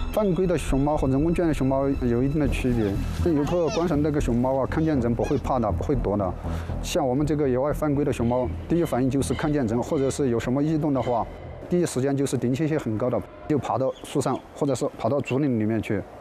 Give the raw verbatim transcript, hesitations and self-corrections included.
犯规的熊猫和人工圈的熊猫有一定的区别。游客观赏那个熊猫啊，看见人不会怕的，不会躲的。像我们这个野外犯规的熊猫，第一反应就是看见人或者是有什么异动的话，第一时间就是警惕性很高的，就爬到树上或者是爬到竹林里面去。